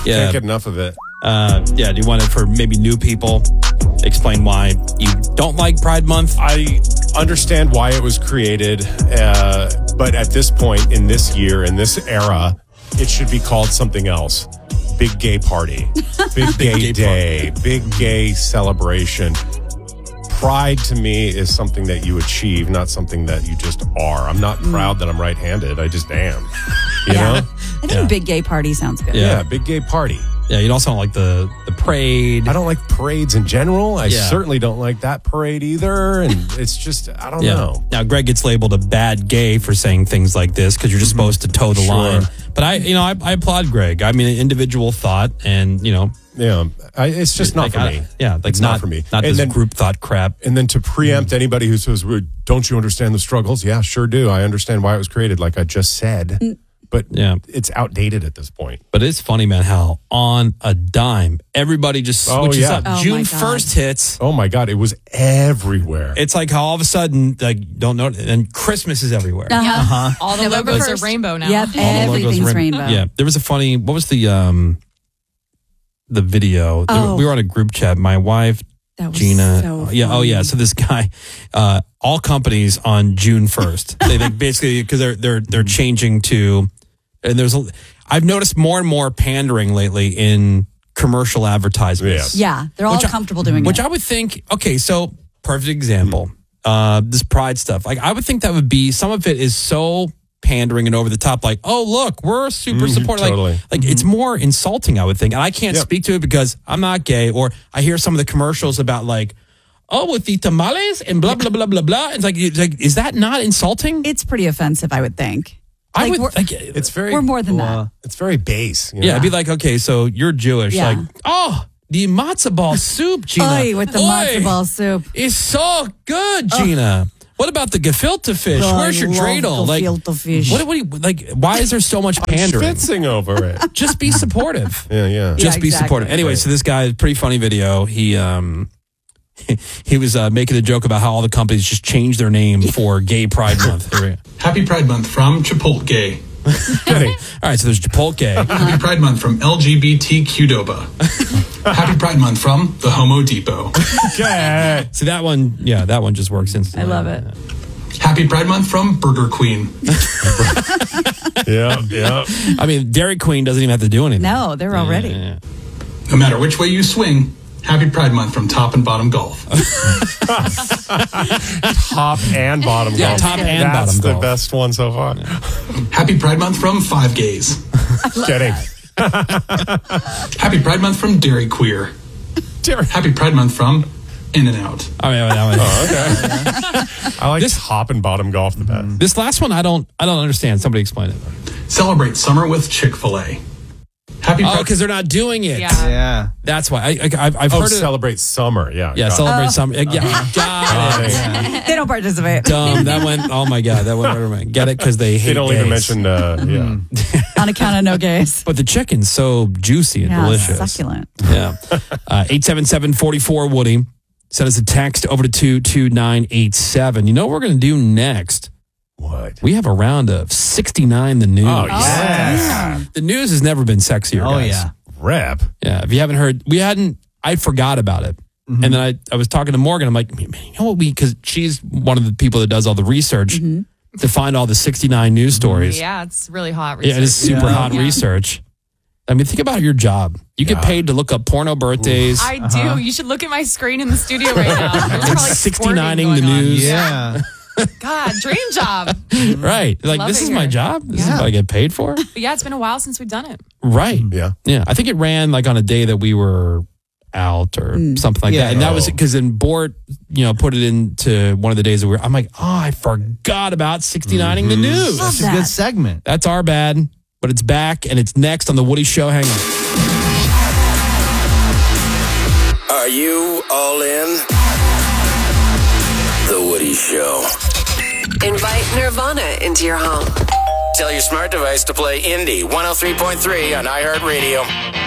Yeah. Can't get enough of it. Do you want it for maybe new people? Explain why you don't like Pride Month. I understand why it was created, but at this point in this year, in this era, it should be called something else. Big gay party, big gay day, big gay celebration. Pride to me is something that you achieve, not something that you just are. I'm not proud that I'm right-handed. I just am. You know? I think big gay party sounds good. Yeah, big gay party. Yeah, you also don't like the parade. I don't like parades in general. I certainly don't like that parade either. And it's just, I don't know. Now, Greg gets labeled a bad gay for saying things like this because you're just supposed to toe the line. But I applaud Greg. I mean, an individual thought, and it's just not for me. Yeah, like it's not for me. Not this group thought crap. And then to preempt anybody who says, "Don't you understand the struggles?" Yeah, sure do. I understand why it was created, like I just said. But it's outdated at this point. But it's funny, man, how on a dime, everybody just switches up. Oh, June 1st hits. Oh, my God. It was everywhere. It's like how all of a sudden, don't know, and Christmas is everywhere. All the logos are rainbow now. Yep, everything's rainbow. Yeah, there was what was the video? We were on a group chat. My wife, That was Gina. so funny. So this guy, all companies on June 1st, they think basically because they're changing to, and I've noticed more and more pandering lately in commercial advertisements. Yeah, they're all comfortable doing which it. I would think, okay, so perfect example, this Pride stuff. Like I would think that would be, some of it is so pandering and over the top, like, oh, look, we're super supportive. Totally. Like it's more insulting, I would think. And I can't speak to it because I'm not gay, or I hear some of the commercials about like, oh, with the tamales and blah, blah, blah, blah, blah. It's like, is that not insulting? It's pretty offensive, I would think. It's very. We're more than that. It's very base. Yeah, it'd be like, okay, so you're Jewish. Yeah. Like, oh, the matzo ball soup, Gina. Oy, with the matzo ball soup. It's so good, Gina. What about the gefilte fish? Where's your dreidel? Gefilte fish. What do you like? Why is there so much pandering? Schwitzing over it. Just be supportive. Yeah. Just be exactly. supportive. Anyway, so this guy, pretty funny video. He was making a joke about how all the companies just changed their name for Gay Pride Month. Happy Pride Month from Chipotle. All right, so there's Chipotle. Happy Pride Month from LGBT Qdoba. Happy Pride Month from the Homo Depot. Okay. So that one just works instantly. I love it. Happy Pride Month from Burger Queen. Yeah. I mean, Dairy Queen doesn't even have to do anything. No, they're already. Yeah. No matter which way you swing, Happy Pride Month from Top and Bottom Golf. Top and bottom golf. Top and That's bottom the golf. best one so far. Happy Pride Month from Five Gays. Kidding. Happy Pride Month from Dairy Queer. Happy Pride Month from In-N-Out. I mean, that one. Okay. I like top and bottom golf the best. This last one, I don't understand. Somebody explain it. Celebrate summer with Chick-fil-A. Happy Pride. because they're not doing it. Yeah. That's why I've heard it. Celebrate summer. Yeah. Yeah, celebrate summer. Yeah, got it. They don't participate. Dumb. That went. Oh my god, that went over my. Get it? Because they hate. They don't even gays. mention. On account of no gays. But the chicken's so juicy and delicious. Succulent. Yeah. 877-44-WOODY. Send us a text over to 22987. You know what we're going to do next? What? We have a round of 69 the news. Oh, yes. The news has never been sexier, Oh, guys. yeah. Rep. Yeah. If you haven't heard, I forgot about it. And then I was talking to Morgan. I'm like, man, you know what because she's one of the people that does all the research to find all the 69 news stories. Yeah, it's really hot research. Yeah, it is super hot research. I mean, think about your job. You get paid to look up porno birthdays. I do. You should look at my screen in the studio right now. There's probably 69ing the news. Yeah. God, dream job. Right. Like, Love this it is my here. job? This is what I get paid for? But yeah, it's been a while since we've done it. Right. Yeah. Yeah. I think it ran like on a day that we were out or something like that. And that was because then Bort, put it into one of the days that I'm like, I forgot about 69ing the news. Love It's a that. good segment. That's our bad, but it's back and it's next on The Woody Show. Hang on. Are you all in? The Woody Show. Invite Nirvana into your home. Tell your smart device to play Indie 103.3 on iHeartRadio.